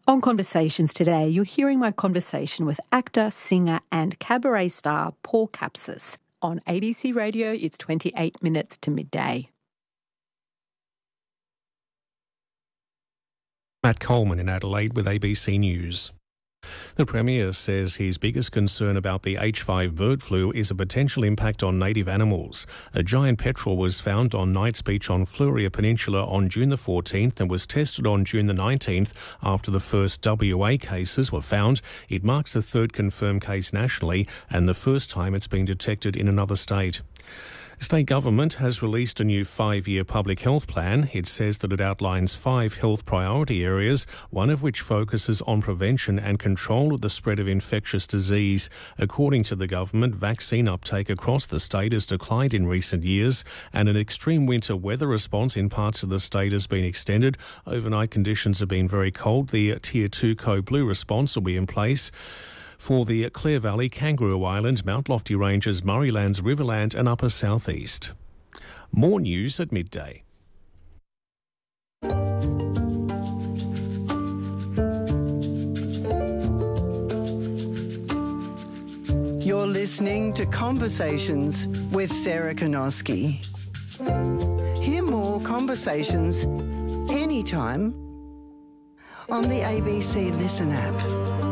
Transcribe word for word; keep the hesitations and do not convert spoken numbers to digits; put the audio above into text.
On Conversations today, you're hearing my conversation with actor, singer and cabaret star Paul Capsis. On A B C Radio, it's twenty-eight minutes to midday. Matt Coleman in Adelaide with A B C News. The Premier says his biggest concern about the H five bird flu is a potential impact on native animals. A giant petrel was found on Knights Beach on Flouria Peninsula on June the fourteenth and was tested on June the nineteenth after the first W A cases were found. It marks the third confirmed case nationally and the first time it's been detected in another state. State government has released a new five-year public health plan. It says that it outlines five health priority areas, one of which focuses on prevention and control of the spread of infectious disease. According to the government, vaccine uptake across the state has declined in recent years, and an extreme winter weather response in parts of the state has been extended. Overnight conditions have been very cold. The Tier two Code Blue response will be in place for the Clare Valley, Kangaroo Island, Mount Lofty Ranges, Murraylands, Riverland and Upper South East. More news at midday. You're listening to Conversations with Sarah Konoski. Hear more conversations anytime on the A B C Listen app.